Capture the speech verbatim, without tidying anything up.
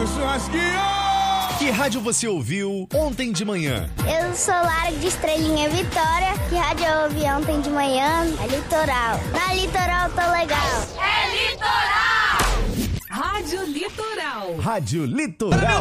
do churrasquinho! Que rádio você ouviu ontem de manhã? Eu sou Lara de Estrelinha Vitória. Que rádio eu ouvi ontem de manhã? É Litoral. Na Litoral tô legal. É Litoral! Rádio Litoral. Rádio Litoral.